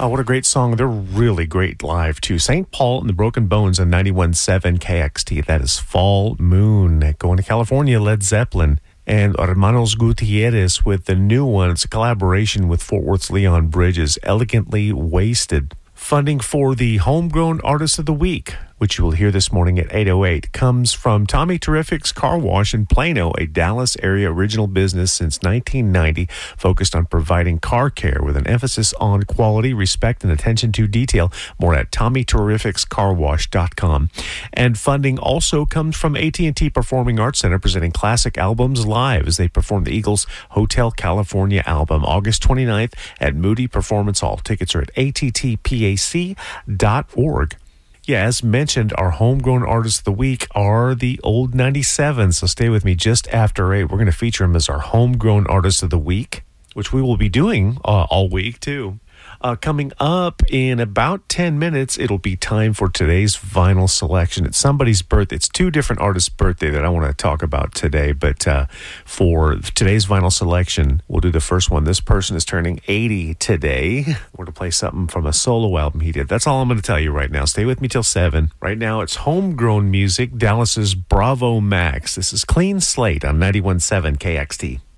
Oh, what a great song. They're really great live, too. St. Paul and the Broken Bones on 91.7 KXT. That is Fall Moon. Going to California, Led Zeppelin. And Hermanos Gutierrez with the new one. It's a collaboration with Fort Worth's Leon Bridges, Elegantly Wasted. Funding for the Homegrown Artist of the Week, which you will hear this morning at 8:08, comes from Tommy Terrific's Car Wash in Plano, a Dallas area original business since 1990, focused on providing car care with an emphasis on quality, respect, and attention to detail. More at TommyTerrificsCarWash.com. And funding also comes from AT&T Performing Arts Center, presenting classic albums live as they perform the Eagles' Hotel California album, August 29th at Moody Performance Hall. Tickets are at attpac.org. Yeah, as mentioned, our homegrown artists of the week are the Old 97. So stay with me just after 8. We're going to feature them as our homegrown artists of the week, which we will be doing all week, too. Coming up in about 10 minutes, it'll be time for today's vinyl selection. It's somebody's birthday. It's two different artists' birthday that I want to talk about today. But for today's vinyl selection, we'll do the first one. This person is turning 80 today. We're going to play something from a solo album he did. That's all I'm going to tell you right now. Stay with me till 7. Right now, it's homegrown music, Dallas's Bravo Max. This is Clean Slate on 91.7 KXT.